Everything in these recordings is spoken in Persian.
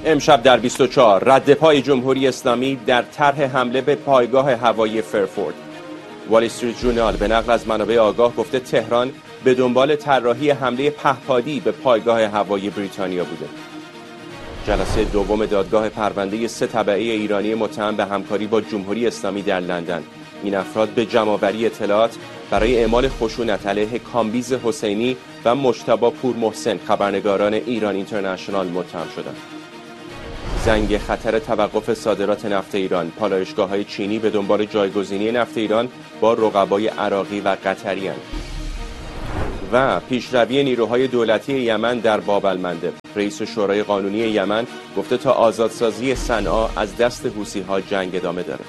امشب در 24 رد پای جمهوری اسلامی در طرح حمله به پایگاه هوایی فرفورد. وال استریت ژورنال به نقل از منابع آگاه گفته تهران به دنبال طراحی حمله پهپادی به پایگاه هوایی بریتانیا بوده. جلسه دوم دادگاه پرونده 3 تبعه ایرانی متهم به همکاری با جمهوری اسلامی در لندن. این افراد به جمع‌آوری اطلاعات برای اعمال خشونت علیه کامبیز حسینی و مجتبی پور محسن خبرنگاران ایران اینترنشنال متهم شدند. زنگ خطر توقف صادرات نفت ایران. پالایشگاه‌های چینی به دنبال جایگزینی نفت ایران با رقبای عراقی و قطری اند. و پیشروی نیروهای دولتی یمن در باب المندب. رئیس شورای قانونی یمن گفته تا آزادسازی صنعا از دست حوثی‌ها جنگ ادامه داره.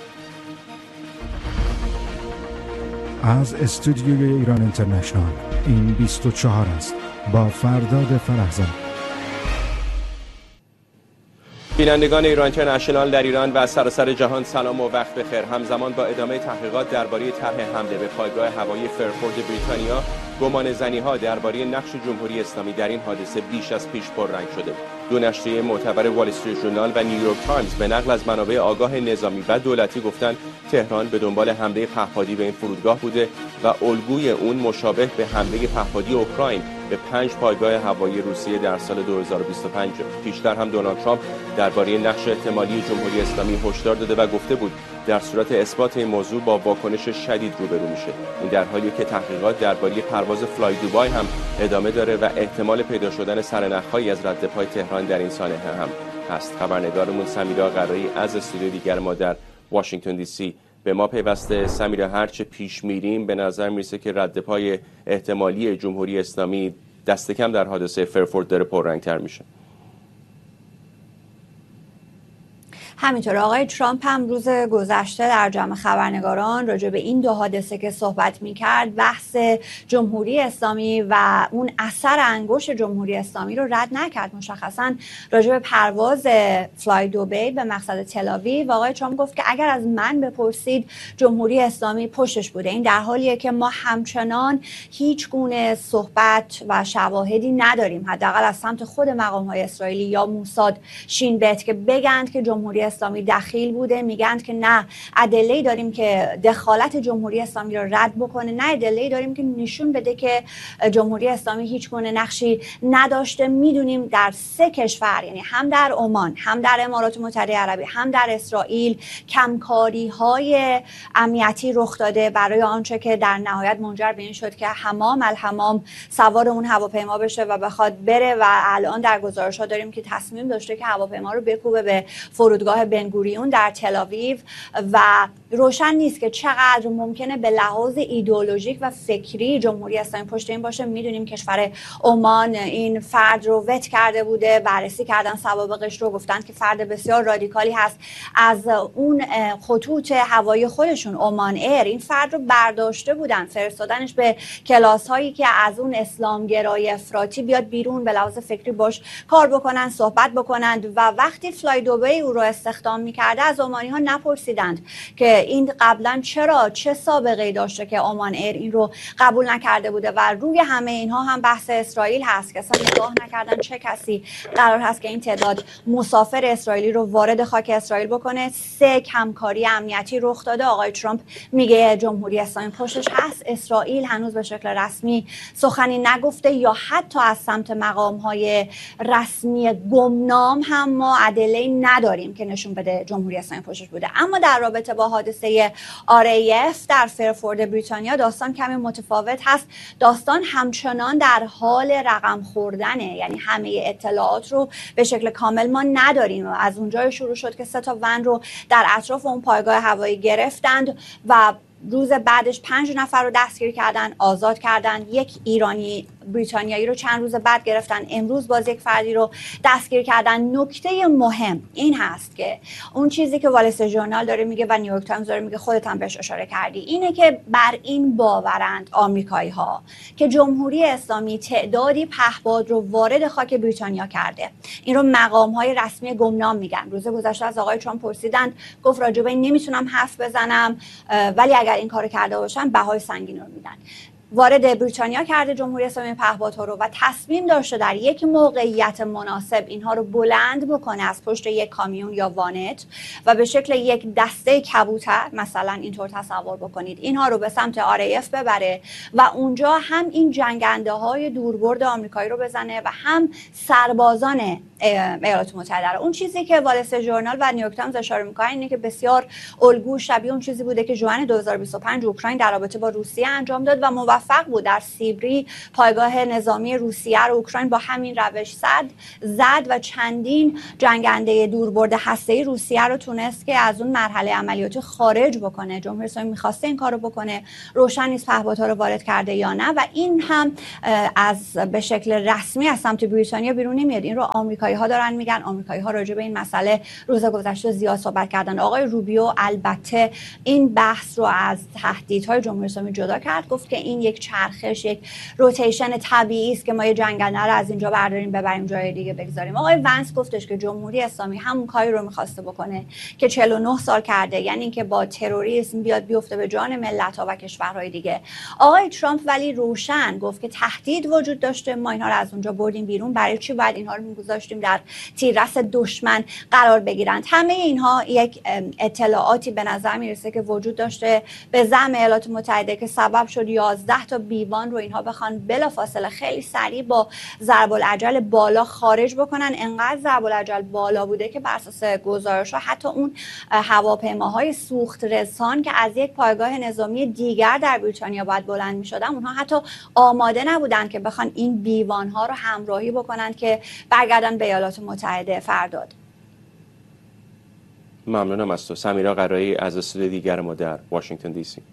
از استودیوی ایران اینترنشنال این 24 است با فرداد فرحزاد. بینندگان ایران اینترنشنال در ایران و سراسر جهان سلام و وقت بخیر. همزمان با ادامه تحقیقات درباره طرح حمله به پایگاه هوایی فرفورد بریتانیا، گمان زنی‌ها درباره نقش جمهوری اسلامی در این حادثه بیش از پیش پررنگ شده. دو نشریه معتبر وال استریت ژورنال و نیویورک تایمز به نقل از منابع آگاه نظامی و دولتی گفتند تهران به دنبال حمله پهپادی به این فرودگاه بوده و الگوی اون مشابه به حمله پهپادی اوکراین به 5 پایگاه هوایی روسیه در سال 2025. پیشتر هم دونالد ترامپ درباره نقش احتمالی جمهوری اسلامی هشدار داده و گفته بود در صورت اثبات این موضوع با واکنش شدید روبرو میشه. این در حالیه که تحقیقات درباره پرواز فلای دوبای هم ادامه داره و احتمال پیدا شدن سرنخ‌هایی از رد پای تهران در این سانحه هم هست. خبرنگارمون سمیرا قرایی از استودیو دیگر ما در واشنگتن دی سی به ما پیوسته. سمیرا، هرچه پیش میریم به نظر میرسه که رد پای احتمالی جمهوری اسلامی دست کم در حادثه فرفورد داره پررنگ‌تر میشه. همینطور آقای ترامپ هم روز گذشته در جمع خبرنگاران راجع به این دو حادثه که صحبت می‌کرد، بحث جمهوری اسلامی و اون اثر انگشت جمهوری اسلامی رو رد نکرد. مشخصاً راجع به پرواز فلای دوبی به مقصد تل‌آویو آقای ترامپ گفت که اگر از من بپرسید جمهوری اسلامی پشتش بوده. این در حالیه که ما همچنان هیچ گونه صحبت و شواهدی نداریم، حداقل از سمت خود مقام‌های اسرائیلی یا موساد شین بت، که بگند که جمهوری اسلامی دخیل بوده. میگند که نه ادله‌ای داریم که دخالت جمهوری اسلامی رو رد بکنه، نه ادله‌ای داریم که نشون بده که جمهوری اسلامی هیچ گونه نقشی نداشته. میدونیم در 3 کشور، یعنی هم در عمان، هم در امارات متحده عربی، هم در اسرائیل، کمکاری‌های امنیتی رخ داده برای آنچه که در نهایت منجر به این شد که حمام الحمام سوار اون هواپیما بشه و بخواد بره و الان در گزارش‌ها داریم که تصمیم داشته که هواپیما رو بکوبه به فرودگاه بنگوریون در تل‌آویو و روشن نیست که چقدر ممکنه به لحاظ ایدئولوژیک و فکری جمهوری اسلامی پشت این باشه. میدونیم کشور عمان این فرد رو وت کرده بوده، بررسی کردن سوابقش رو، گفتن که فرد بسیار رادیکالی هست. از اون خطوط هوایی خودشون عمان ایر این فرد رو برداشته بودن، فرستادنش به کلاس هایی که از اون اسلامگرای افراطی بیاد بیرون، به لحاظ فکری باش کار بکنن، صحبت بکنند. و وقتی فلای دوبی او رو استخدام میکرده از عمانی ها نپرسیدند که این قبلا چه سابقه داشته که عمان ایر این رو قبول نکرده بوده. و روی همه اینها هم بحث اسرائیل هست که اصلا نگاه نکردن چه کسی قرار هست که این تعداد مسافر اسرائیلی رو وارد خاک اسرائیل بکنه. 3 کمکاری امنیتی رخ داده. آقای ترامپ میگه جمهوری اسلامی پشتش هست. اسرائیل هنوز به شکل رسمی سخنی نگفته، یا حتی از سمت مقام‌های رسمی گمنام هم ما ادله‌ای نداریم که نشون بده جمهوری اسلامی پشتش بوده. اما در رابطه با حادثه RAF در فرفورد بریتانیا داستان کمی متفاوت هست. داستان همچنان در حال رقم خوردنه، یعنی همه اطلاعات رو به شکل کامل ما نداریم. از اونجا شروع شد که 3 تا ون رو در اطراف اون پایگاه هوایی گرفتند و روز بعدش 5 نفر رو دستگیر کردن، آزاد کردن. 1 ایرانی بریتانیایی رو چند روز بعد گرفتن. امروز باز 1 فردی رو دستگیر کردن. نکته مهم این هست که اون چیزی که وال استریت ژورنال داره میگه و نیویورک تایمز داره میگه، خودت هم بهش اشاره کردی، اینه که بر این باورند آمریکایی ها که جمهوری اسلامی تعدادی پهپاد رو وارد خاک بریتانیا کرده. این رو مقام های رسمی گمنام میگن. روز گذشته از آقای ترامپ پرسیدن، گفت راجع به این نمیتونم حرف بزنم، ولی اگر این کارو کرده باشن بهای سنگین رو میدن. وارد بریتانیا کرده جمهوری اسلامی پهپادها رو و تصمیم داشته در یک موقعیت مناسب اینها رو بلند بکنه از پشت یک کامیون یا وانت و به شکل یک دسته کبوتر مثلا اینطور تصور بکنید اینها رو به سمت RAF ببره و اونجا هم این جنگنده های دوربرد آمریکایی رو بزنه و هم سربازان ایالات متحده رو. اون چیزی که وال استریت ژورنال و نیویورک تایمز اشاره می‌کنن اینه که بسیار الگو شبیه اون چیزی بوده که ژوئن 2025 اوکراین در رابطه با روسیه انجام داد و موفق بود. در سیبری پایگاه نظامی روسیه رو اوکراین با همین روش زد و چندین جنگنده دوربرد هسته‌ای روسیه رو تونست که از اون مرحله عملیاتی خارج بکنه. جمهوری اسلامی می‌خواسته این کارو بکنه، روشن نیست پهپادها رو وارد کرده یا نه و این هم از به شکل رسمی از سمت بریتانیا بیرون نمیاد. این رو آمریکایی‌ها دارن میگن. آمریکایی‌ها راجع به این مسئله روز گذشته زیاد صحبت کردن. آقای روبیو البته این بحث رو از تهدیدهای جمهوری اسلامی جدا کرد، گفت که این یک چرخش، یک روتیشن طبیعی است که ما یه جنگنده رو از اینجا برداریم ببریم جای دیگه بگذاریم. آقای ونس گفتش که جمهوری اسلامی همون کاری رو می‌خواسته بکنه که 49 سال کرده، یعنی اینکه با تروریسم بیاد بیفته به جان ملت‌ها و کشورهای دیگه. آقای ترامپ ولی روشن گفت که تهدید وجود داشته، ما اینها رو از اونجا بردیم بیرون، برای چی باید اینها رو می‌گذاشتیم در تیررس دشمن قرار بگیرند. همه اینها یک اطلاعاتی به نظر میرسه که وجود داشته به زعم ایالات متحده که سبب شد 11 تا بیوان رو اینها بخوان بلافاصله خیلی سریع با ضرب العجل بالا خارج بکنن. انقدر ضرب العجل بالا بوده که بر اساس گزارش‌ها حتی اون هواپیماهای سوخت رسان که از یک پایگاه نظامی دیگر در بریتانیا باید بلند می‌شدن، اونها حتی آماده نبودن که بخوان این بیوان‌ها رو همراهی بکنن که برگردن به ایالات متحده فرداد. ممنونم از تو. سمیرا قرایی از استودیو دیگر ما در واشنگتن دی سی.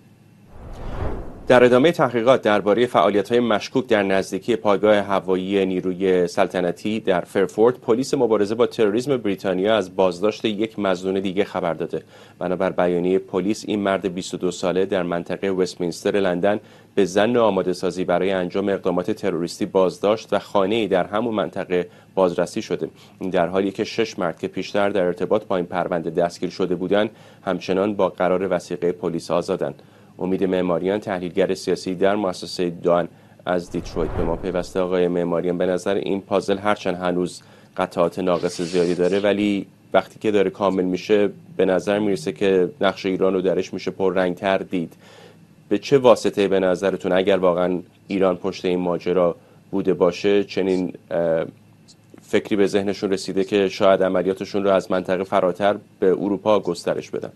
در ادامه تحقیقات درباره فعالیت‌های مشکوک در نزدیکی پایگاه هوایی نیروی سلطنتی در فرفورد، پلیس مبارزه با تروریسم بریتانیا از بازداشت یک مظنون دیگه خبر داده. بنابر بیانیه پلیس، این مرد 22 ساله در منطقه وستمینستر لندن به ظن آماده سازی برای انجام اقدامات تروریستی بازداشت و خانه‌ای در همون منطقه بازرسی شده. این در حالی که 6 مرد که پیشتر در ارتباط با این پرونده دستگیر شده بودند همچنان با قرار وثیقه پلیس آزادند. امید معماریان، تحلیلگر سیاسی در مؤسسه دان از دیترویت، به ما پیوسته. آقای معماریان، به نظر این پازل هرچند هنوز قطعات ناقص زیادی داره ولی وقتی که داره کامل میشه به نظر میرسه که نقش ایران رو درش میشه پررنگ‌تر دید. به چه واسطه به نظرتون اگر واقعا ایران پشت این ماجرا بوده باشه چنین فکری به ذهنشون رسیده که شاید عملیاتشون رو از منطقه فراتر به اروپا گسترش بدن؟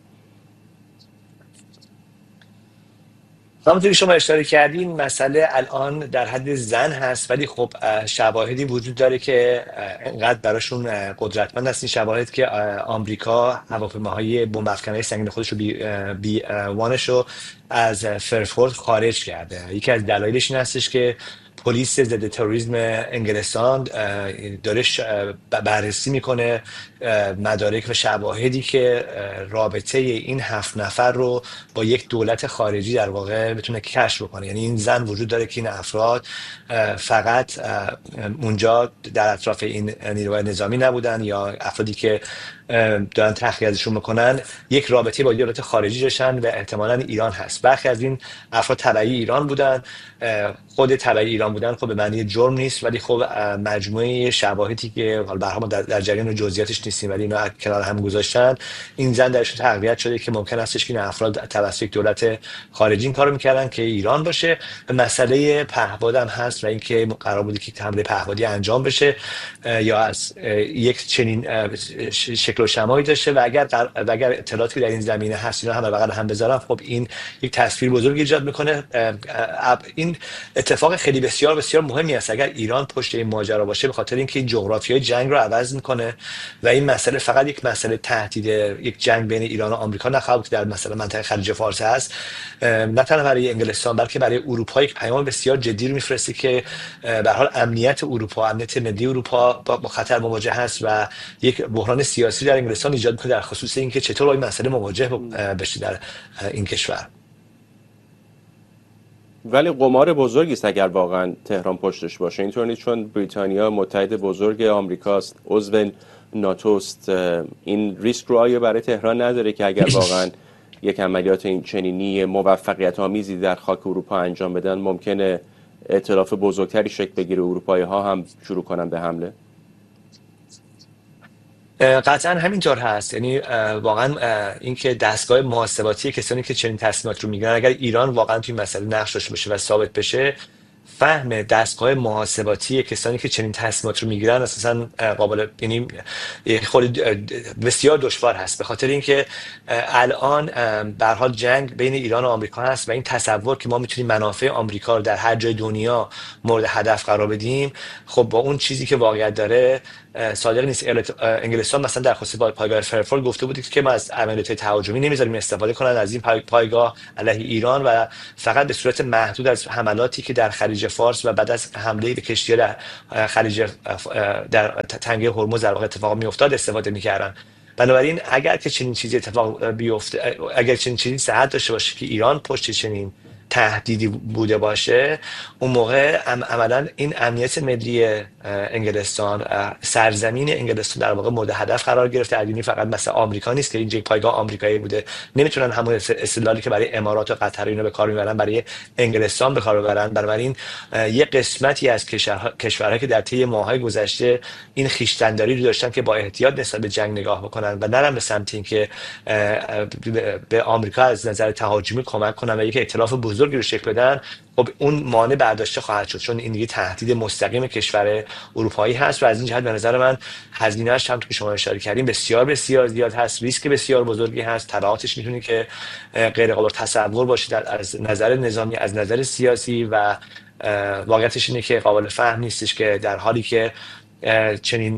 همونطوری که شما اشاره کردین مسئله الان در حد زن هست ولی خب شواهدی وجود داره که انقدر براشون قدرتمند هست این شواهد که آمریکا هواپیماهای بمب افکنهای سنگین خودش رو بی وانش رو از فرفورد خارج کرده. یکی از دلایلش این هستش که پلیس ضد تروریسم انگلستان داره بررسی میکنه مدارک و شواهدی که رابطه این 7 نفر رو با یک دولت خارجی در واقع بتونه کشف بکنه. یعنی این زن وجود داره که این افراد فقط اونجا در اطراف این نیروهای نظامی نبودن یا افرادی که دارن تحقیق ازشون میکنن یک رابطه با دولت خارجی داشتن و احتمالاً ایران هست. برخی از این افراد تبعی ایران بودن. خود تبعی ایران بودن خب به معنی جرم نیست ولی خب مجموعه شواهدی که حالا برها ما در جریان جزئیاتش نیستیم ولی اینا کنار هم گذاشتن، این زن درش تقویت شده که ممکن استش که این افراد توسط یک دولت خارجی این کارو میکردن که ایران باشه. مسئله پهپاد هم هست و اینکه قرار بود که حمله پهپادی انجام بشه یا از یک چنین شکل و شمایی داشته و اگر اطلاعاتی در این زمینه هست اینا هم بغل هم بذارن خب این یک تصویر بزرگ ایجاد میکنه. این اتفاق خیلی بسیار بسیار مهمی است اگر ایران پشت این ماجرا باشه، به خاطر اینکه جغرافیای جنگ رو عوض میکنه و این مسئله فقط یک مسئله تهدید یک جنگ بین ایران و آمریکا نخواهد که در مثلا منطقه خلیج فارس هست، نه تنها برای انگلستان بلکه برای اروپا یک پیام بسیار جدی رو میفرسته که به هر حال امنیت اروپا، امنیت ملی اروپا با خطر مواجه هست و یک بحران سیاسی در انگلستان ایجاد میکنه در خصوص اینکه چطور با این مسئله مواجه بشه در این کشور. ولی قمار بزرگی است اگر واقعا تهران پشتش باشه. اینطور نیست، چون بریتانیا متحد بزرگ آمریکاست، عضو ناتو است. این ریسک رو آیا برای تهران نداره که اگر واقعا یک عملیات این چنینی موفقیت آمیزی در خاک اروپا انجام بدن ممکنه ائتلاف بزرگتری شکل بگیره، اروپایی ها هم شروع کنن به حمله؟ قطعا همینطور هست. یعنی واقعا اینکه دستگاه محاسباتی کسانی که چنین تصمیمات رو میگیرن، اگر ایران واقعا توی مسئله نقش داشته باشه و ثابت بشه، فهم دستگاه محاسباتی کسانی که چنین تصمیمات رو میگیرن اساسا قابل، یعنی خود بسیار دشوار هست، به خاطر اینکه الان به هر حال جنگ بین ایران و آمریکا هست و این تصور که ما میتونیم منافع آمریکا رو در هر جای دنیا مورد هدف قرار بدیم، خب با اون چیزی که واقعیت داره صادق نیست. انگلستان مثلا در خصوص پایگاه فرفورد گفته بود که ما از عملیات تهاجمی نمیذاریم استفاده کنن از این پایگاه علیه ایران و فقط به صورت محدود از حملاتی که در خلیج فارس و بعد از حمله به کشتی خلیج در تنگه هرمز در واقع اتفاق میافتاد استفاده میکردن. بنابراین اگر که چنین چیزی اتفاق بیفته، اگر چنین چیزی صحت داشته باشه که ایران پشت چنین تهدیدی بوده باشه، اون موقع عملا این امنیت ملی انگلستان، سرزمین انگلستان در واقع مورد هدف قرار گرفته. ارگینی فقط مثل آمریکا نیست که اینجا پایگاه آمریکایی بوده، نمیتونن همون استدلالی که برای امارات و قطر اینو به کار میبرن برای انگلستان به کار ببرن. بنابراین یه قسمتی از کشورهایی که در طی ماه‌های گذشته این خویشتنداری رو داشتن که با احتیاط نسبت به جنگ نگاه بکنن و نرن به سمت اینکه به آمریکا از نظر تهاجمی کمک کنن و یک ائتلاف بزرگی رو شکل بدن، خب اون مانع برداشته خواهد شد، چون این دیگه تهدید مستقیم کشور اروپایی هست و از این جهت به نظر من هزینه‌اش هم که شما اشاره کردین بسیار بسیار زیاد هست، ریسک بسیار بزرگی هست، تبعاتش میتونه که غیر قابل تصور باشه از نظر نظامی، از نظر سیاسی و واقعیتش اینه که قابل فهم نیستش که در حالی که چنین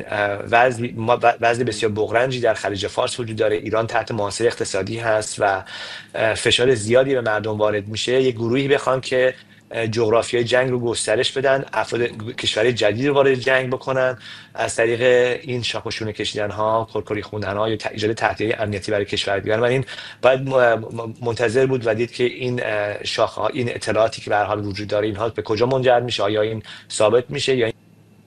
وضع بسیار بغرنجی در خلیج فارس وجود داره، ایران تحت محاصره اقتصادی هست و فشار زیادی به مردم وارد میشه، یک گروهی بخوان که جغرافیای جنگ رو گسترش بدن، افراد کشوری جدید رو وارد جنگ بکنن، از طریق این شاخ و شونه کشیدن ها، کرکری خوندن ها یا ایجاد تهدید امنیتی برای کشور دیگر. من این باید منتظر بود و دید که این شاخه ها، این اطلاعاتی که به هر حال وجود داره، اینها به کجا منجر میشه، آیا این ثابت میشه یا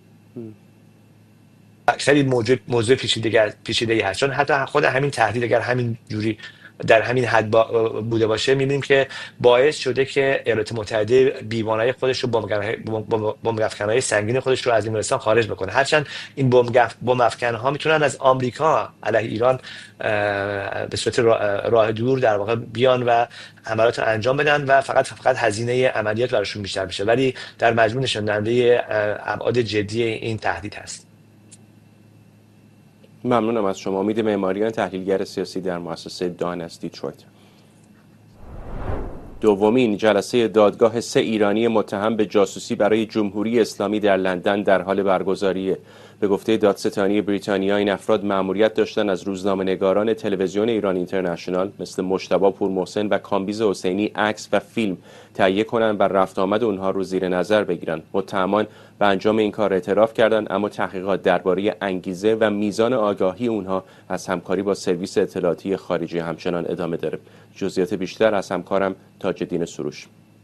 اکثری موضوع پیچیده‌ای هست. چون حتی خود همین تهدید اگر همین جوری در همین حد بوده باشه، می‌بینیم که باعث شده که ایالات متحده بی‌مانعی خودش رو بمب افکن‌های سنگین خودش رو از انگلستان خارج بکنه، هرچند این بمب افکن‌ها میتونن از آمریکا علیه ایران به صورت راه دور در واقع بیان و حملات رو انجام بدن و فقط هزینه عملیات براشون بیشتر بشه، ولی در مجموع نشون دهنده ابعاد جدی این تهدید هست. ممنونم از شما. امید معماریان، تحلیلگر سیاسی در مؤسسه دان از دیترویت. دومین جلسه دادگاه 3 ایرانی متهم به جاسوسی برای جمهوری اسلامی در لندن در حال برگزاریه. به گفته دادستانی بریتانیا این افراد مأموریت داشتن از روزنامه‌نگاران تلویزیون ایران اینترنشنال مثل مجتبی پورمحسن و کامبیز حسینی عکس و فیلم تهیه کنند و رفت آمد اونها رو زیر نظر بگیرن. متهمان به انجام این کار اعتراف کردند، اما تحقیقات درباره انگیزه و میزان آگاهی اونها از همکاری با سرویس اطلاعاتی خارجی همچنان ادامه داره. جزئیات بیشتر از همکارم تاج‌الدین سروش.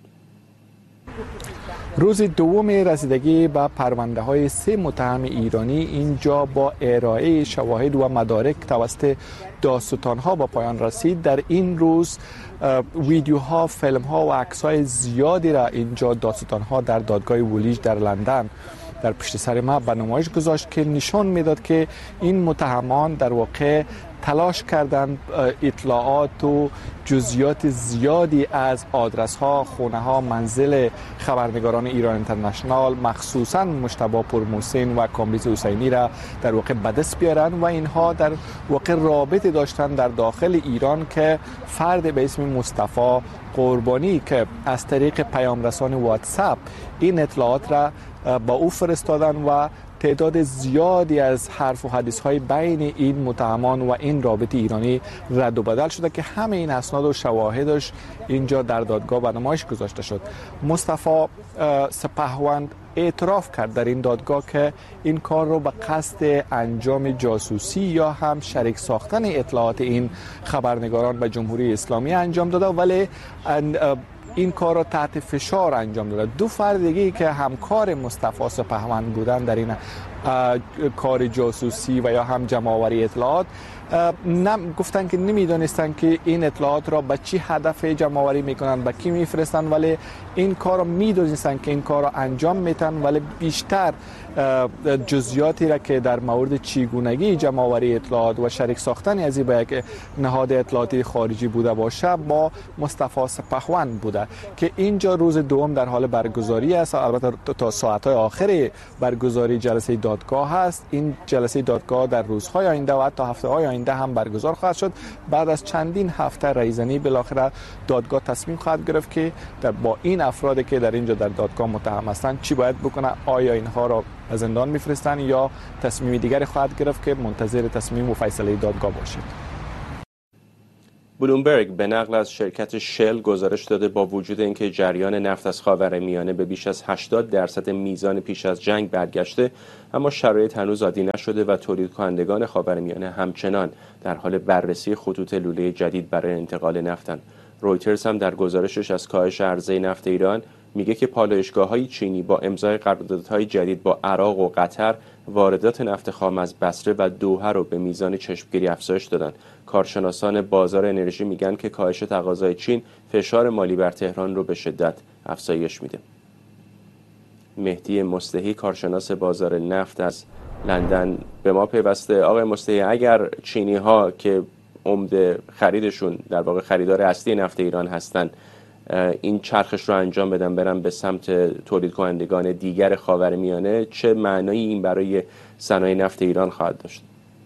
روز دوم رسیدگی به پرونده های 3 متهم ایرانی اینجا با ارائه شواهد و مدارک توسط دادستان ها با پایان رسید. در این روز ویدیوها، فیلم ها و عکس های زیادی را اینجا دادستان ها در دادگاه وولیج در لندن در پشت سر ما به نمایش گذاشت که نشان میداد که این متهمان در واقع تلاش کردند اطلاعات و جزئیات زیادی از آدرس ها، خونه ها، منزل خبرنگاران ایران اینترنشنال، مخصوصا مجتبی پورمحسن و کامبیز حسینی را در واقع به دست بیارن و اینها در واقع رابطه داشتن در داخل ایران که فرد به اسم مصطفی قربانی که از طریق پیام رسان واتساپ این اطلاعات را با او فرستادن و تعداد زیادی از حرف و حدیث های بین این متهمان و این رابطه ایرانی رد و بدل شده که همه این اسناد و شواهدش اینجا در دادگاه به نمایش گذاشته شد. مصطفی سپهوند اعتراف کرد در این دادگاه که این کار رو به قصد انجام جاسوسی یا هم شریک ساختن اطلاعات این خبرنگاران به جمهوری اسلامی انجام داده، ولی این کار را تحت فشار انجام داده. 2 فرد دیگه که همکار مصطفی سپهوند بودن در این کار جاسوسی و یا هم جمع‌آوری اطلاعات. گفتن که نمیدونستن که این اطلاعات را به چی هدف جمع‌آوری میکنن، به کی میفرستن، ولی این کار را میدونستن که این کار را انجام میتن، ولی بیشتر جزئیاتی را که در مورد چگونگی جمع‌آوری اطلاعات و شریک ساختن از این به یک نهاد اطلاعاتی خارجی بوده باشه با مصطفی سپهون بوده که اینجا روز دوم در حال برگزاری است. البته تا ساعت‌های آخر برگزاری جلسه دادگاه هست. این جلسه دادگاه در روزهای آینده و حتی هفته‌های آینده هم برگزار خواهد شد. بعد از چندین هفته رایزنی بالاخره دادگاه تصمیم خواهد گرفت که با این افرادی که در اینجا در دادگاه متهم هستند چی باید بکنه. آیا اینها را به زندان میفرستن یا تصمیم دیگری خواهد گرفت که منتظر تصمیم و فیصله دادگاه باشید. بلومبرگ به نقل از شرکت شل گزارش داده با وجود اینکه جریان نفت از خاورمیانه به بیش از 80% میزان پیش از جنگ برگشته، اما شرایط هنوز عادی نشده و تولید کنندگان خاورمیانه همچنان در حال بررسی خطوط لوله جدید برای انتقال نفتند. رویترز هم در گزارشش از کاهش عرضه نفت ایران میگه که پالایشگاه‌های چینی با امضای قراردادهای جدید با عراق و قطر واردات نفت خام از بصره و دوحه رو به میزان چشمگیری افزایش دادن. کارشناسان بازار انرژی میگن که کاهش تقاضای چین فشار مالی بر تهران رو به شدت افزایش میده. مهدی مصلحی کارشناس بازار نفت از لندن به ما پیوسته. آقای مصلحی، اگر چینی ها که عمده خریدشون در واقع خریدار اصلی نفت ایران هستن این چرخش رو انجام بدن برن به سمت تولید کنندگان دیگر خاورمیانه، چه معنایی این برای صنایع نفت ایران خواهد داشت؟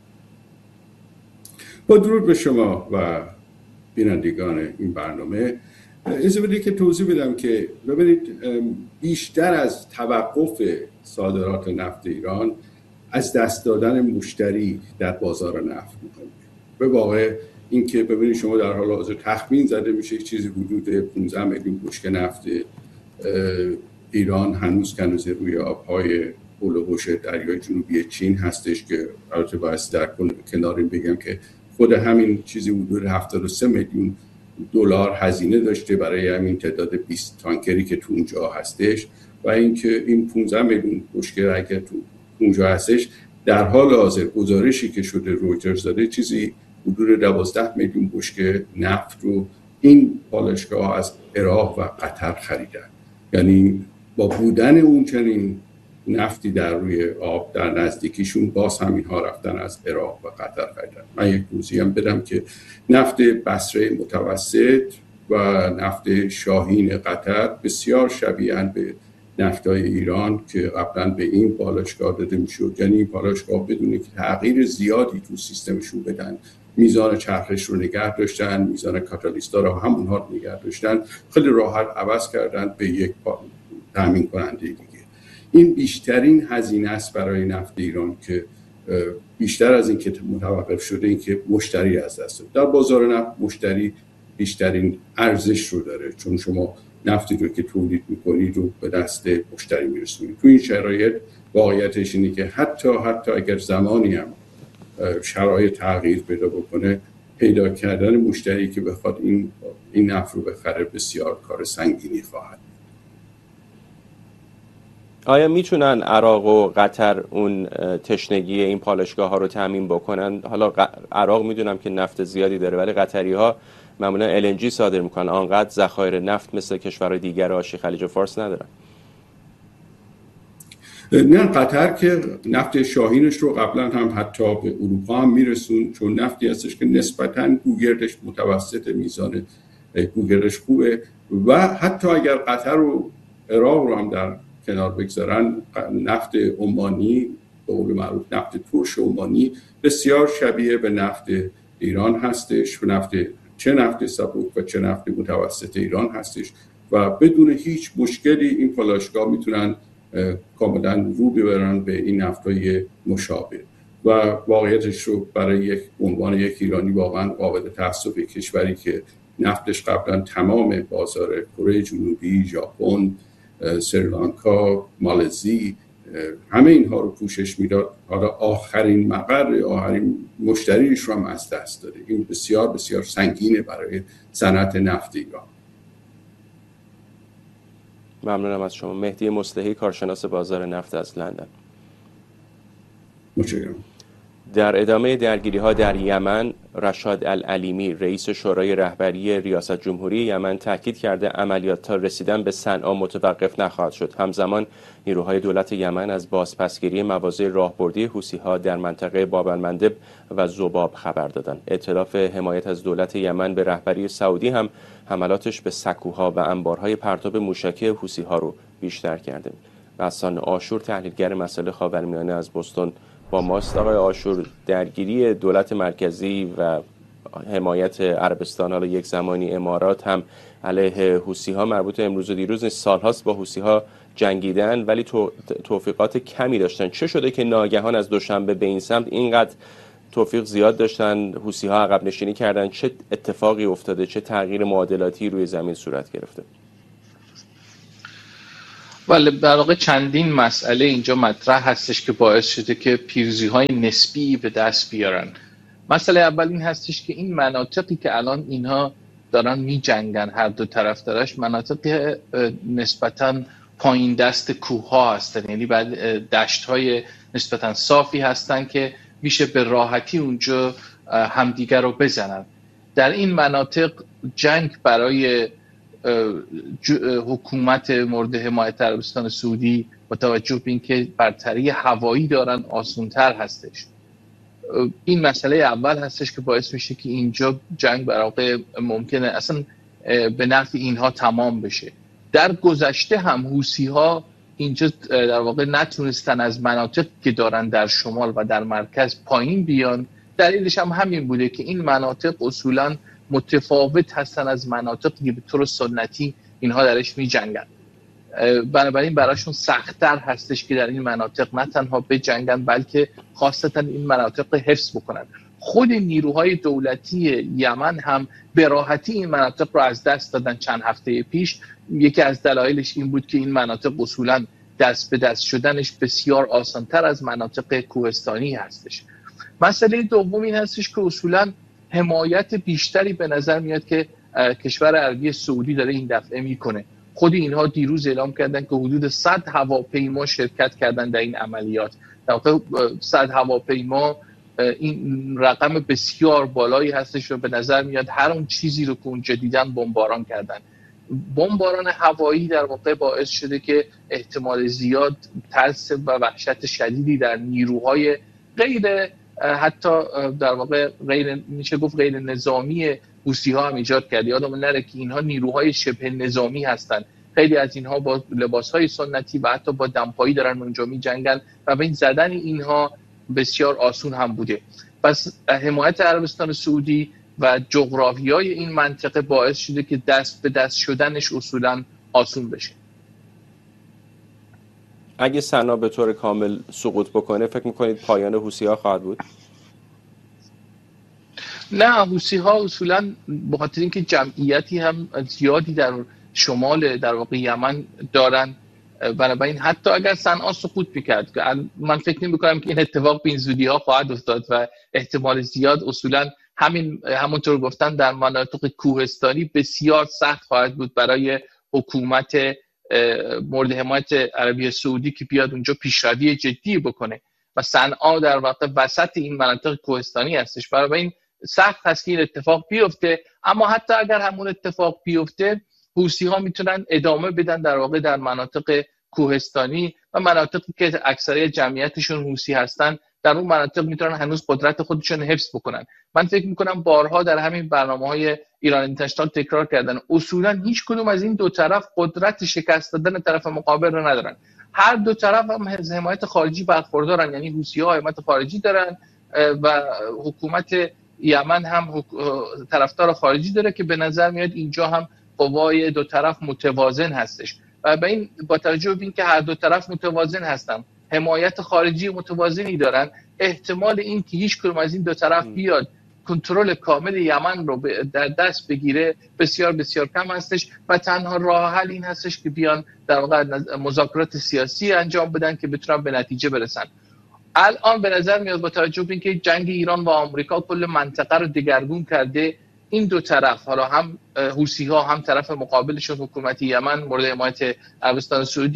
با درود به شما و بینندگان این برنامه، اجازه بدید که توضیح بدم که ببینید بیشتر از توقف صادرات نفت ایران از دست دادن مشتری در بازار نفت می‌کنه. به واقع اینکه ببینید شما در حال حاضر تخمین زده میشه چیزی حدود 15 میلیون بشکه نفت ایران هنوز روی آب‌های هول و حوش دریای جنوبی چین هستش که البته باید در کنار این بگم که خود همین چیزی حدود 73 میلیون دلار هزینه داشته برای همین تعداد 20 تانکری که تو اونجا هستش و اینکه این 15 میلیون بشکه اگه تو اونجا هستش در حال حاضر گزارشی که شده رویترز داده چیزی حدود 12 میلیون بشکه نفت رو این پالایشگاه از عراق و قطر خریدن. یعنی با بودن اون چنین نفتی در روی آب در نزدیکیشون باز هم اینها رفتن از عراق و قطر خریدن. من یک توضیح هم بدم که نفت بصره متوسط و نفت شاهین قطر بسیار شبیه‌اند به نفتای ایران که قبلا به این پالایشگاه داده میشد. یعنی این پالایشگاه بدون که تغییر زیادی تو سیستمشون بدن میزان چرخش رو نگه داشتن، میزان کاتالیستا رو همونها رو نگه داشتن، خیلی راحت عوض کردن به یک تامین کننده دیگه. این بیشترین هزینه است برای نفت ایران که بیشتر از این که متوقف شده این که مشتری از دست داد. در بازار نفت مشتری بیشترین ارزش رو داره، چون شما نفتی رو که تولید میکنید رو به دست مشتری میرسونید. تو این شرایط واقعیتش اینه که حتی اگر زمانی هم شرایط تغییر پیدا بکنه، پیدا کردن مشتری که بخواد این نفت رو بخره بسیار کار سنگینی خواهد. آیا میتونن عراق و قطر اون تشنگی این پالایشگاه ها رو تامین بکنن؟ حالا عراق میدونم که نفت زیادی داره ولی قطری ها معمولا LNG صادر میکنن، آنقدر ذخایر نفت مثل کشورهای دیگر آشی خلیج فارس ندارن. نه، قطر که نفت شاهینش رو قبلا هم حتی به اروپا هم میرسون، چون نفتی هستش که نسبتاً گوگردش متوسط، میزان گوگردش خوبه و حتی اگر قطر و عراق رو هم در کنار بگذارن، نفت عمانی به قول معروف نفت ترش عمانی بسیار شبیه به نفت ایران هستش و چه نفت سبک و چه نفت متوسط ایران هستش و بدون هیچ مشکلی این پالایشگاه میتونن کاملا رو ببرن به این نفت‌های مشابه و واقعیتش رو برای عنوان یک ایرانی واقعا قابل تأسف کشوری که نفتش قبلا تمام بازار کره جنوبی، ژاپن، سریلانکا، مالزی همه اینها رو پوشش میداد، حالا آخرین مشتریش رو هم از دست داده. این بسیار بسیار سنگینه برای صنعت نفت ایران. ممنونم از شما. مهدی مصلحی کارشناس بازار نفت از لندن. متشکرم. در ادامه درگیری‌ها در یمن، رشاد العلیمی رئیس شورای رهبری ریاست جمهوری یمن تاکید کرده عملیات تا رسیدن به صنعا متوقف نخواهد شد. همزمان نیروهای دولت یمن از بازپسگیری مواضع راهبردی حوثی‌ها در منطقه باب المندب و ذباب خبر دادند. ائتلاف حمایت از دولت یمن به رهبری سعودی هم حملاتش به سکوها و انبارهای پرتاب موشکی حوثی‌ها رو بیشتر کرده. رسان آشور تحلیلگر مسائل خاورمیانه از بوستون با ماست. آقای آشور، درگیری دولت مرکزی و حمایت عربستان، حالا یک زمانی امارات، هم علیه حوثی‌ها مربوط امروز و دیروز نیست، سالهاست با حوثی‌ها جنگیدن ولی توفیقات کمی داشتن. چه شده که ناگهان از دوشنبه به این سمت اینقدر توفیق زیاد داشتن، حوثی‌ها عقب نشینی کردن؟ چه اتفاقی افتاده؟ چه تغییر معادلاتی روی زمین صورت گرفته؟ ولی در واقع چندین مسئله اینجا مطرح هستش که باعث شده که پیروزی‌های نسبی به دست بیارن. مسئله اول این هستش که این مناطقی که الان اینها دارن می جنگن، هر دو طرف دارش، مناطق نسبتاً پایین دست کوه‌ها هستن، یعنی بعد دشت‌های نسبتاً صافی هستن که میشه به راحتی اونجا همدیگر رو بزنن. در این مناطق جنگ برای حکومت مورد حمایت عربستان سعودی با توجه به اینکه برتری هوایی دارن آسان‌تر هستش. این مسئله اول هستش که باعث میشه که اینجا جنگ در واقع ممکنه اصلا به نفع اینها تمام بشه. در گذشته هم حوثی‌ها اینجا در واقع نتونستن از مناطق که دارن در شمال و در مرکز پایین بیان. دلیلش هم همین بوده که این مناطق اصولاً متفاوت هستن از مناطقی که به طور سنتی اینها درش می جنگن. بنابراین براشون سخت‌تر هستش که در این مناطق نه تنها بجنگن بلکه خاصتا این مناطق حفظ بکنن. خود نیروهای دولتی یمن هم به راحتی این مناطق رو از دست دادن چند هفته پیش. یکی از دلایلش این بود که این مناطق اصولاً دست به دست شدنش بسیار آسان‌تر از مناطق کوهستانی هستش. مسئله دوم این هستش که اصولاً حمایت بیشتری به نظر میاد که کشور عربی سعودی داره این دفعه میکنه. خود اینها دیروز اعلام کردن که حدود 100 هواپیما شرکت کردن در این عملیات. در واقع 100 هواپیما این رقم بسیار بالایی هستش و به نظر میاد هر اون چیزی رو که اونجا دیدن بمباران کردن. بمباران هوایی در واقع باعث شده که احتمال زیاد ترس و وحشت شدیدی در نیروهای غیر حتی در واقع میشه گفت غیر نظامی حوثی‌ها هم ایجاد کرد. یادم نره که اینها نیروهای شبه نظامی هستند. خیلی از اینها با لباس‌های سنتی و حتی با دمپایی دارن اونجا می‌جنگن و به این زدن اینها بسیار آسون هم بوده. پس حمایت عربستان سعودی و جغرافیای این منطقه باعث شده که دست به دست شدنش اصولاً آسون بشه. اگه صنعا به طور کامل سقوط بکنه فکر میکنید پایان حوثی‌ها خواهد بود؟ نه، حوثی‌ها اصولاً به خاطر اینکه جمعیتی هم زیادی در شمال در واقع یمن دارن، بنابراین حتی اگر صنعا سقوط میکرد، من فکر نمی‌کنم که این اتفاق به این زودی‌ها خواهد افتاد و احتمال زیاد اصولاً همونطور گفتن در مناطق کوهستانی بسیار سخت خواهد بود برای حکومت مورد حمایت عربی سعودی که بیاد اونجا پیشروی جدی بکنه و صنعا در واقع وسط این مناطق کوهستانی هستش. برای این سخت هست که این اتفاق بیفته، اما حتی اگر همون اتفاق بیفته حوثی‌ها میتونن ادامه بدن در واقع در مناطق کوهستانی و مناطقی که اکثریت جمعیتشون حوثی هستن در اون مناطق میتونن هنوز قدرت خودشون حفظ بکنن. من فکر میکنم بارها در همین برنامه‌های ایران اینترنشنال تکرار کردن اصولا هیچ کدوم از این دو طرف قدرت شکست دادن طرف مقابل رو ندارن. هر دو طرف هم از حمایت خارجی برخوردارن، یعنی حوثی‌ها حمایت خارجی دارن و حکومت یمن هم طرفدار خارجی داره که به نظر میاد اینجا هم قوای دو طرف متوازن هستش و به این با توجه به اینکه هر دو طرف متوازن هستن، حمایت خارجی متوازنی دارن، احتمال این که هیچ کدوم از این دو طرف بیاد کنترل کامل یمن رو در دست بگیره بسیار بسیار کم هستش و تنها راه حل این هستش که بیان در واقع مذاکرات سیاسی انجام بدن که بتونن به نتیجه برسن. الان به نظر میاد با توجه به اینکه جنگ ایران و آمریکا کل منطقه رو دگرگون کرده، این دو طرف، حالا هم حوثی‌ها هم طرف مقابلشون حکومت یمن مورد حمایت عربستان سعودی،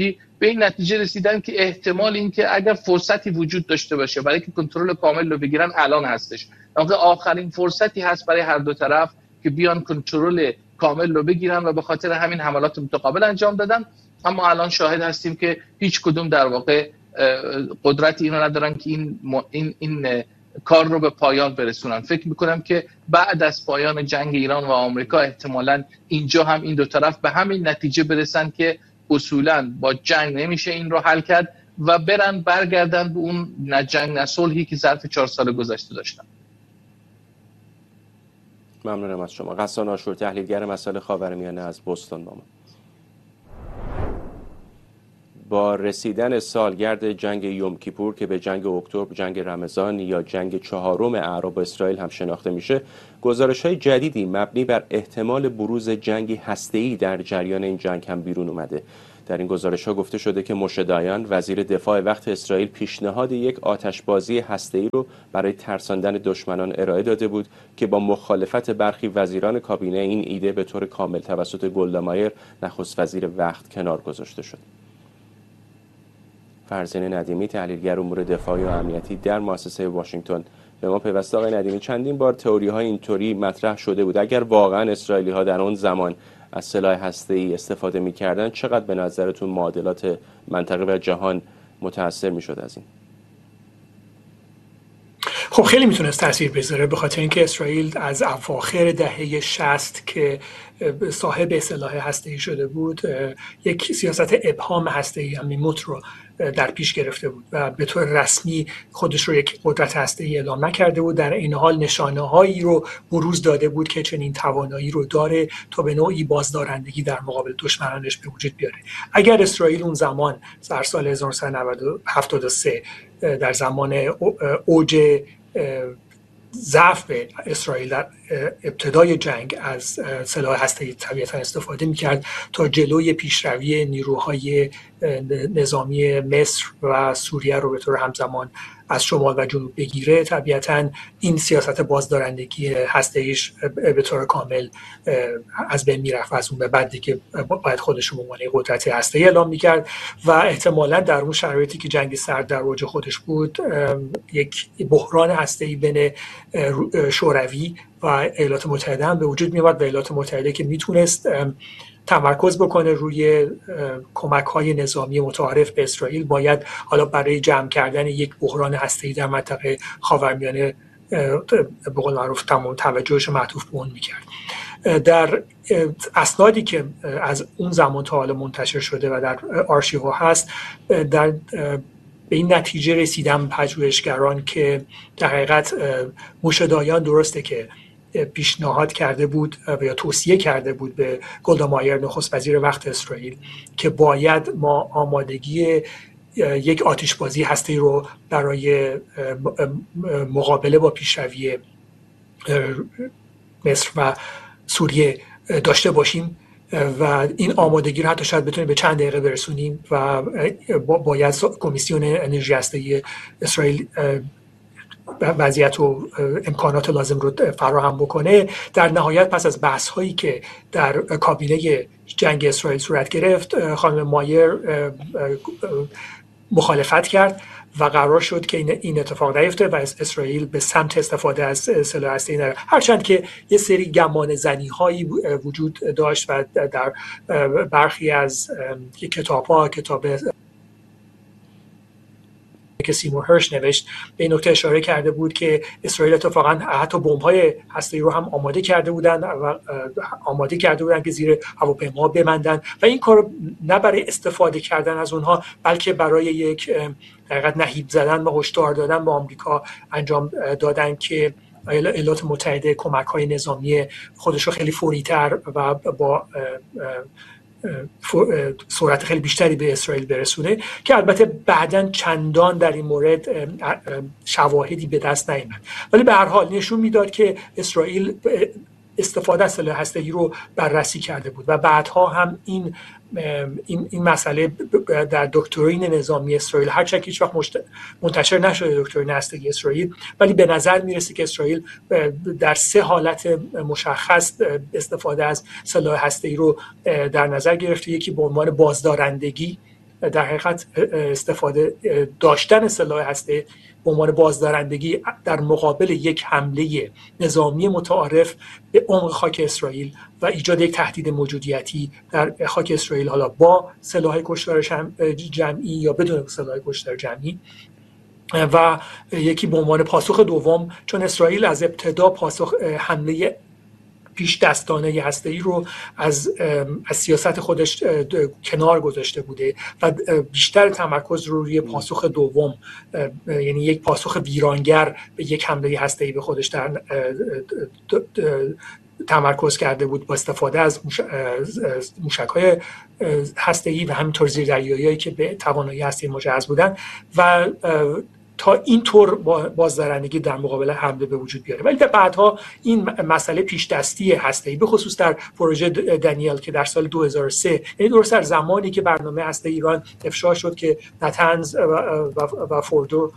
به این نتیجه رسیدن که احتمال این که اگر فرصتی وجود داشته باشه برای که کنترل کامل رو بگیرن الان هستش. آخرین فرصتی هست برای هر دو طرف که بیان کنترل کامل رو بگیرن و به خاطر همین حملات متقابل انجام دادن. اما الان شاهد هستیم که هیچ کدوم در واقع قدرتی اینو ندارن که این کار رو به پایان برسونن. فکر میکنم که بعد از پایان جنگ ایران و آمریکا احتمالاً اینجا هم این دو طرف به همین نتیجه برسن که اصولاً با جنگ نمیشه این رو حل کرد و برگردن به اون نه جنگ نه صلحی که ظرف 4 سال گذشته داشتن. ممنونم از شما. غسان آشور، تحلیلگر مسائل خاورمیانه از بوستون با ما. با رسیدن سالگرد جنگ یوم کیپور که به جنگ اکتبر، جنگ رمضان یا جنگ 4 اعراب و اسرائیل هم شناخته میشه، گزارش‌های جدیدی مبنی بر احتمال بروز جنگی هسته‌ای در جریان این جنگ هم بیرون اومده. در این گزارش‌ها گفته شده که موشه دایان، وزیر دفاع وقت اسرائیل، پیشنهاد یک آتشبازی هسته‌ای رو برای ترساندن دشمنان ارائه داده بود که با مخالفت برخی وزیران کابینه این ایده به طور کامل توسط گلدا مایر، نخست وزیر وقت، کنار گذاشته شد. فرزین ندیمی، تحلیلگر امور دفاعی و امنیتی در مؤسسه واشنگتن، به ما پیوسته. آقای ندیمی، چندین بار تئوری‌های اینطوری مطرح شده بود اگر واقعا اسرائیلی‌ها در اون زمان از سلاح هسته‌ای استفاده می‌کردن، چقدر به نظرتون معادلات منطقه و جهان متاثر می‌شد از این؟ خب خیلی میتونست تاثیر بذاره، به خاطر اینکه اسرائیل از اواخر دهه 60 که صاحب سلاح هسته‌ای شده بود، یک سیاست ابهام هسته‌ای میموت رو در پیش گرفته بود و به طور رسمی خودش رو یک قدرت هسته‌ای اعلام نکرده بود. در این حال نشانه‌هایی رو بروز داده بود که چنین توانایی رو داره تا به نوعی بازدارندگی در مقابل دشمنانش به وجود بیاره. اگر اسرائیل اون زمان در سال 1973 در زمان اوج ضعف اسرائیل در ابتدای جنگ از سلاح هسته‌ای طبیعتاً استفاده می‌کرد تا جلوی پیشروی نیروهای نظامی مصر و سوریه رو به طور همزمان از شمال و جنوب بگیره، طبیعتاً این سیاست بازدارندگی هسته‌ایش به طور کامل از بین میرفت. از اون به بعد دیگه باید خودش رو به عنوان قدرت هسته‌ای اعلام می‌کرد و احتمالاً در اون شرایطی که جنگ سرد در اوج خودش بود، یک بحران هسته‌ای بین شوروی و ایالات متحده هم به وجود می‌آمد و ایالات متحده که میتونست تمرکز بکنه روی کمک‌های نظامی متعارف به اسرائیل، باید حالا برای جمع کردن یک بحران هسته‌ای در منطقه خاورمیانه به قول معروف تمام توجهش معطوف به اون می‌کرد. در اسنادی که از اون زمان تا حالا منتشر شده و در آرشیوها هست، در به این نتیجه رسیدن پژوهشگران که در حقیقت موشه دایان درسته که پیشنهاد کرده بود و یا توصیه کرده بود به گلدا مایر، نخست وزیر وقت اسرائیل، که باید ما آمادگی یک آتشبازی هسته‌ای رو برای مقابله با پیشروی مصر و سوریه داشته باشیم و این آمادگی رو حتی شاید بتونیم به چند دقیقه برسونیم و باید کمیسیون انرژی هسته‌ای اسرائیل وضعیت و امکانات لازم رو فراهم بکنه. در نهایت پس از بحث هایی که در کابینه جنگ اسرائیل صورت گرفت، خانم مایر مخالفت کرد و قرار شد که این اتفاق نیفته و اسرائیل به سمت استفاده از سلاح هسته‌ای نره، هرچند که یه سری گمان زنی هایی وجود داشت و در برخی از کتاب که سیمور هرش نوشت به این نکته اشاره کرده بود که اسرائیل اتفاقا حتی بمب‌های هسته‌ای رو هم آماده کرده بودن که زیر هواپیما بماندن و این کار نه برای استفاده کردن از اونها، بلکه برای یک حقیقت نهیب زدن و هشدار دادن به آمریکا انجام دادن که ایالات متحده کمک‌های نظامی خودش رو خیلی فوری‌تر و با سرعت خیلی بیشتری به اسرائیل برسونه، که البته بعداً چندان در این مورد شواهدی به دست نیامد، ولی به هر حال نشون میداد که اسرائیل استفاده از سلاح هسته‌ای رو بررسی کرده بود و بعدها هم این مسئله در دکترین نظامی اسرائیل، هرچند که هیچ وقت منتشر نشده دکترین هسته‌ای اسرائیل، ولی به نظر میرسه که اسرائیل در 3 حالت مشخص استفاده از سلاح هسته‌ای رو در نظر گرفته. یکی به عنوان بازدارندگی در حقیقت استفاده داشتن سلاح هسته‌ای به عنوان بازدارندگی در مقابل یک حمله نظامی متعارف به عمق خاک اسرائیل و ایجاد یک تهدید موجودیتی در خاک اسرائیل، حالا با سلاح کشتار جمعی یا بدون سلاح کشتار جمعی، و یکی به عنوان پاسخ دوم، چون اسرائیل از ابتدا پاسخ حمله پیش دستانه هسته‌ای رو از سیاست خودش کنار گذاشته بوده و بیشتر تمرکز رو روی پاسخ دوم، یعنی یک پاسخ ویرانگر به یک حمله هسته‌ای به خودش در تمرکز کرده بود با استفاده از موشک‌های هسته‌ای و همینطور زیردریایی‌هایی که به توانایی هسته‌ای مجهز بودن و تا اینطور بازدارندگی در مقابل حمله به وجود بیاره. ولی بعدها این مسئله پیش دستی هسته‌ای به خصوص در پروژه دانیل که در سال 2003، یعنی درست در زمانی که برنامه هسته‌ای ایران افشا شد که نتنز و فوردو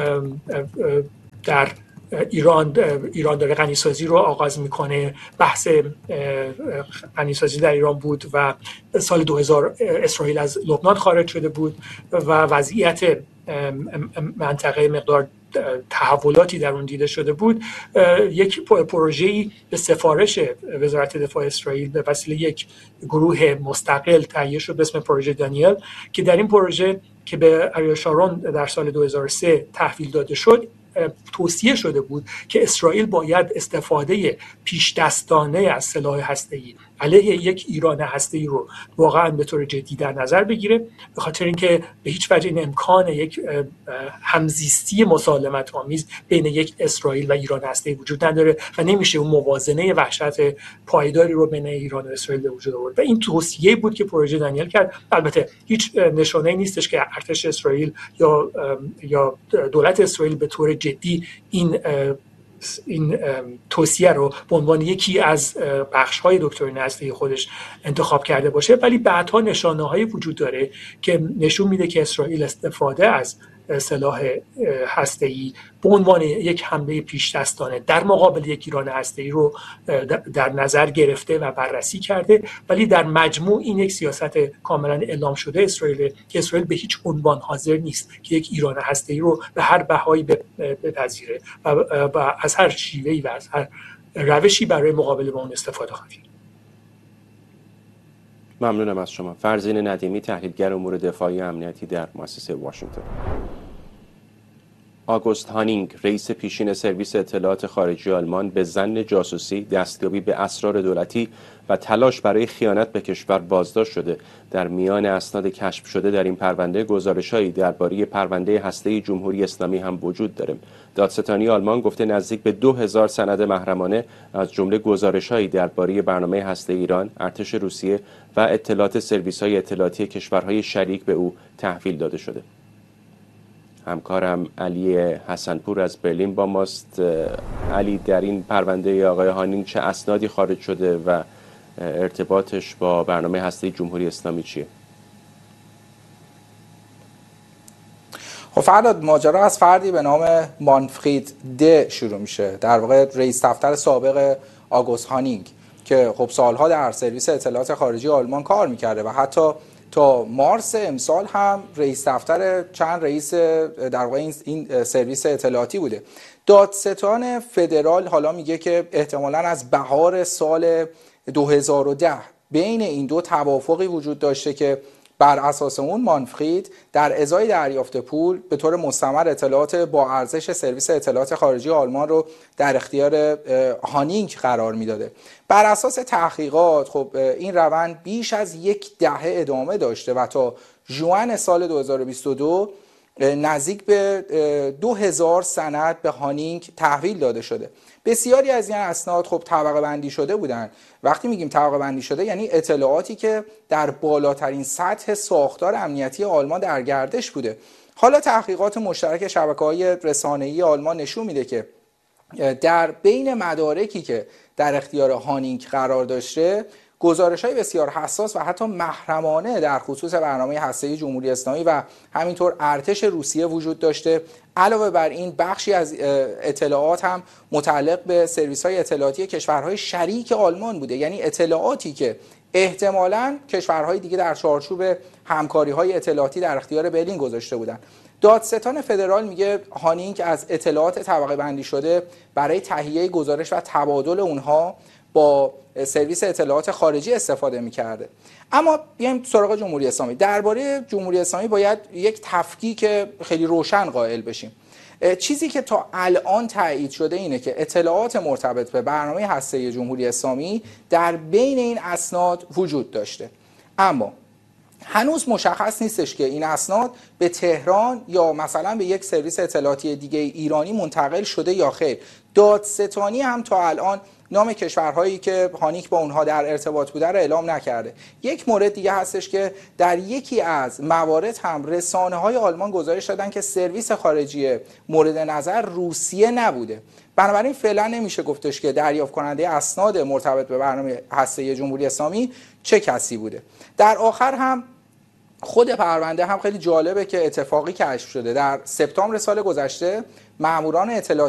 در ایران داره غنیسازی رو آغاز میکنه، بحث غنیسازی در ایران بود و سال 2000 اسرائیل از لبنان خارج شده بود و وضعیت منطقه مقدار تحولاتی در اون دیده شده بود. یک پروژه‌ای به سفارش وزارت دفاع اسرائیل به وسیله یک گروه مستقل تهیه شد به اسم پروژه دانیل که در این پروژه که به اریل شارون در سال 2003 تحویل داده شد توصیه شده بود که اسرائیل باید استفاده پیش دستانه از سلاح هسته‌ای علیه یک ایران هسته‌ای رو واقعا به طور جدی در نظر بگیره، به خاطر اینکه به هیچ وجه این امکان یک همزیستی مسالمت آمیز بین یک اسرائیل و ایران هسته‌ای وجود نداره و نمیشه اون موازنه وحشت پایداری رو بین ایران و اسرائیل به وجود آورد و این توصیه بود که پروژه دانیل کرد. البته هیچ نشانه‌ای نیستش که ارتش اسرائیل یا دولت اسرائیل به طور جدی این توصیه رو به عنوان یکی از بخش‌های دکترین هسته‌ای خودش انتخاب کرده باشه، ولی بعدها نشانه‌هایی وجود داره که نشون میده که اسرائیل استفاده از سلاح هسته‌ای به عنوان یک حمله پیش دستانه در مقابل یک ایران هسته‌ای رو در نظر گرفته و بررسی کرده، ولی در مجموع این یک سیاست کاملا اعلام شده اسرائیل که اسرائیل به هیچ عنوان حاضر نیست که یک ایران هسته‌ای رو به هر بهایی بپذیره و از هر شیوهی و از هر روشی برای مقابله با اون استفاده خواهد کرد. ممنونم از شما. فرزین ندیمی، تحلیلگر امور دفاعی امنیتی در مؤسسه واشنگتن. آگوست هانینگ، رئیس پیشین سرویس اطلاعات خارجی آلمان، به ظن جاسوسی، دستیابی به اسرار دولتی و تلاش برای خیانت به کشور بازداشت شده. در میان اسناد کشف شده در این پرونده گزارش‌هایی درباره پرونده هسته‌ای جمهوری اسلامی هم وجود داره. دادستانی آلمان گفته نزدیک به 2000 سند محرمانه از جمله گزارش‌هایی درباره برنامه هسته‌ای ایران، ارتش روسیه و اطلاعات سرویس‌های اطلاعاتی کشورهای شریک به او تحویل داده شده. همکارم علی حسنپور از برلین با ماست. علی، در این پرونده آقای هانینگ چه اسنادی خارج شده و ارتباطش با برنامه هسته‌ای جمهوری اسلامی چیه؟ خب فرداد، ماجرا از فردی به نام مانفرید د شروع میشه، در واقع رئیس دفتر سابق آگوست هانینگ که خب سالها در سرویس اطلاعات خارجی آلمان کار میکرده و حتی تا مارس امسال هم رئیس دفتر چند رئیس در واقع این سرویس اطلاعاتی بوده. دادستان فدرال حالا میگه که احتمالاً از بهار سال 2010 بین این دو توافقی وجود داشته که بر اساس اون مانفرید در ازای دریافت پول به طور مستمر اطلاعات با ارزش سرویس اطلاعات خارجی آلمان رو در اختیار هانینگ قرار میداده. بر اساس تحقیقات خب این روند بیش از یک دهه ادامه داشته و تا ژوئن سال 2022 نزدیک به 2000 سند به هانینگ تحویل داده شده. بسیاری از این اسناد خب طبقه بندی شده بودن. وقتی میگیم طبقه بندی شده یعنی اطلاعاتی که در بالاترین سطح ساختار امنیتی آلمان در گردش بوده. حالا تحقیقات مشترک شبکه‌های رسانه‌ای آلمان نشون میده که در بین مدارکی که در اختیار هانینگ قرار داشته گزارش‌های بسیار حساس و حتی محرمانه در خصوص برنامه هسته‌ای جمهوری اسلامی و همینطور ارتش روسیه وجود داشته. علاوه بر این بخشی از اطلاعات هم متعلق به سرویس‌های اطلاعاتی کشورهای شریک آلمان بوده، یعنی اطلاعاتی که احتمالاً کشورهای دیگه در چارچوب همکاری‌های اطلاعاتی در اختیار برلین گذاشته بودند. دادستان فدرال میگه هانینگ از اطلاعات طبقه بندی شده برای تهیه گزارش و تبادل اونها با سرویس اطلاعات خارجی استفاده میکرده. اما بیایم سراغ جمهوری اسلامی. درباره جمهوری اسلامی باید یک تفکیک خیلی روشن قائل بشیم. چیزی که تا الان تایید شده اینه که اطلاعات مرتبط به برنامه هسته‌ای جمهوری اسلامی در بین این اسناد وجود داشته، اما هنوز مشخص نیستش که این اسناد به تهران یا مثلا به یک سرویس اطلاعاتی دیگه ایرانی منتقل شده یا خیر. دادستانی هم تا الان نام کشورهایی که هانیک با اونها در ارتباط بوده رو اعلام نکرده. یک مورد دیگه هستش که در یکی از موارد هم رسانه‌های آلمان گزارش دادن که سرویس خارجی مورد نظر روسیه نبوده. بنابراین فعلا نمیشه گفتش که دریافت کننده اسناد مرتبط به برنامه هسته‌ای جمهوری اسلامی چه کسی بوده. در آخر هم خود پرونده هم خیلی جالبه که اتفاقی کشف شده. در سپتامبر سال گذشته ماموران اطلاعاتی